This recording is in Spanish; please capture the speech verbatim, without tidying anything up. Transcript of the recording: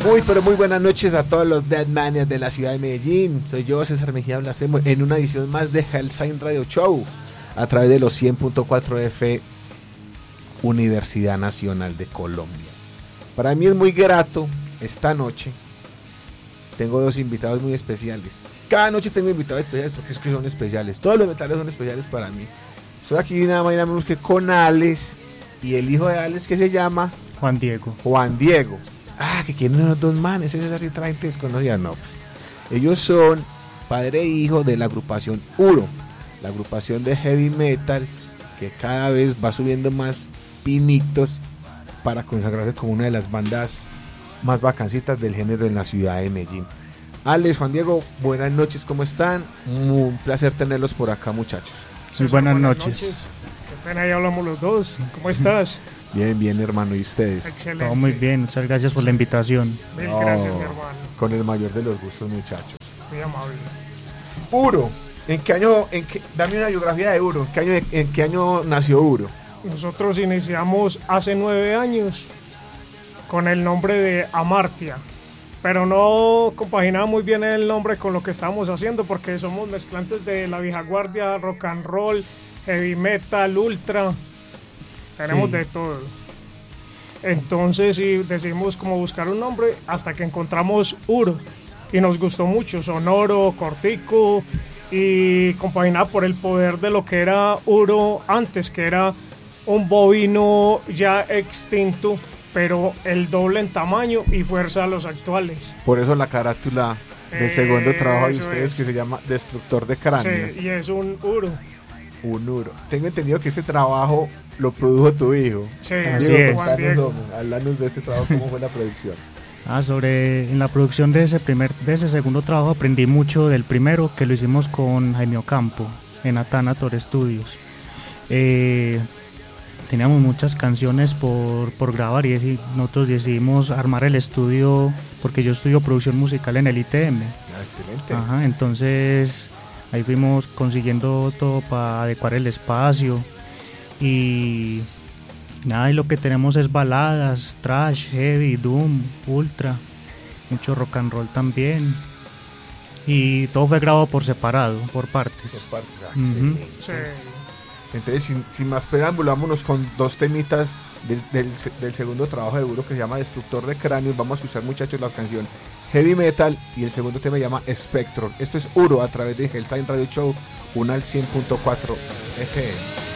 Muy, pero muy buenas noches a todos los Deadmanias de la ciudad de Medellín. Soy yo, César Mejía Blasemo, en una edición más de Hellsign Radio Show a través de los cien punto cuatro F Universidad Nacional de Colombia. Para mí es muy grato esta noche. Tengo dos invitados muy especiales. Cada noche tengo invitados especiales porque es que son especiales. Todos los metales son especiales para mí. Estoy aquí nada más y nada menos que con Alex y el hijo de Alex, que se llama Juan Diego. Juan Diego. Ah, que quieren los dos manes, ese es así traen desconocida, no. Ellos son padre e hijo de la agrupación Uro, la agrupación de heavy metal que cada vez va subiendo más pinitos para consagrarse como una de las bandas más bacancitas del género en la ciudad de Medellín. Alex, Juan Diego, buenas noches, ¿cómo están? Un placer tenerlos por acá, muchachos. Sí, buenas, buenas noches. noches. Qué pena, ahí hablamos los dos. ¿Cómo estás? Bien, bien, hermano, ¿y ustedes? Excelente. Todo muy bien, muchas gracias por la invitación. Mil No, gracias, mi hermano. Con el mayor de los gustos, muchachos. Muy amable. Uro, ¿en qué año, en qué, dame una biografía de Uro, ¿en qué año, en qué año nació Uro? Nosotros iniciamos hace nueve años con el nombre de Amartya, pero no compaginaba muy bien el nombre con lo que estábamos haciendo porque somos mezclantes de la vieja guardia, rock and roll, heavy metal, ultra, tenemos sí. de todo. Entonces sí, decidimos como buscar un nombre hasta que encontramos Uro y nos gustó mucho, sonoro, cortico y compaginado por el poder de lo que era Uro antes, que era un bovino ya extinto, pero el doble en tamaño y fuerza a los actuales. Por eso la carátula del segundo eh, trabajo de ustedes es. que se llama Destructor de Cráneos. Sí, y es un Uro. Un Uro. Tengo entendido que este trabajo lo produjo tu hijo. Sí, así es. Juan Diego. Háblanos de este trabajo, ¿cómo fue la producción? Ah, sobre en la producción de ese primer, de ese segundo trabajo aprendí mucho del primero, que lo hicimos con Jaime Ocampo en Atanator Studios. Eh, teníamos muchas canciones por, por grabar y nosotros decidimos armar el estudio porque yo estudio producción musical en el I T M. Ah, excelente. Ajá, entonces ahí fuimos consiguiendo todo para adecuar el espacio y nada, y lo que tenemos es baladas, thrash, heavy, doom, ultra, mucho rock and roll también. Y todo fue grabado por separado, por partes. Por partes, ah, uh-huh. Sí. Entonces, sin, sin más preámbulo, vámonos con dos temitas del, del, del segundo trabajo de Uro que se llama Destructor de Cráneos. Vamos a escuchar, muchachos, la canción Heavy Metal y el segundo tema se llama Spectrum. Esto es Uro a través de Hellsign Radio Show, una al cien punto cuatro F M.